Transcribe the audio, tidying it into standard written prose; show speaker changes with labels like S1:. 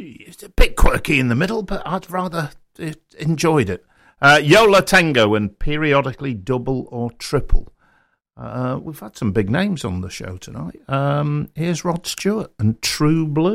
S1: It's a bit quirky in the middle, but I'd rather enjoyed it. Yo La Tengo and Periodically Double or Triple. We've had some big names on the show tonight. Here's Rod Stewart and True Blue.